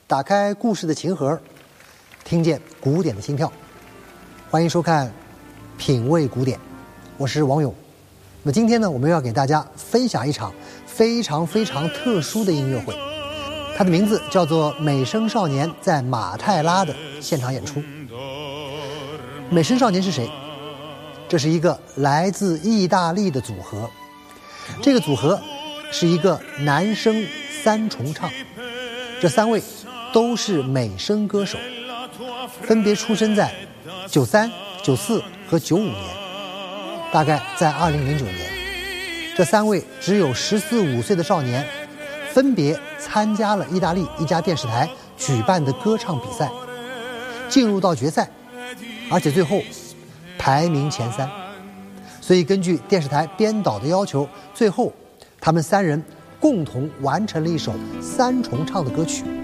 打开故事的琴盒，听见古典的心跳。欢迎收看《品味古典》，我是王勇。那么今天呢，我们要给大家分享一场非常特殊的音乐会，它的名字叫做《美声少年在马泰拉的现场演出》。美声少年是谁？这是一个来自意大利的组合，这个组合是一个男声三重唱，这三位都是美声歌手，分别出生在93、94和95年，大概在2009年，这三位只有14、15岁的少年，分别参加了意大利一家电视台举办的歌唱比赛，进入到决赛，而且最后排名前3。所以根据电视台编导的要求，最后他们三人共同完成了一首三重唱的歌曲。